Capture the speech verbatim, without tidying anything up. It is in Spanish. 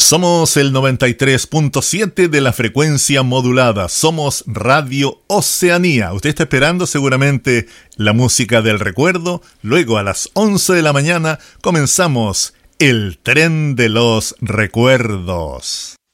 Somos el noventa y tres punto siete de la frecuencia modulada. Somos Radio Oceanía. Usted está esperando seguramente la música del recuerdo. Luego a las once de la mañana comenzamos el tren de los recuerdos.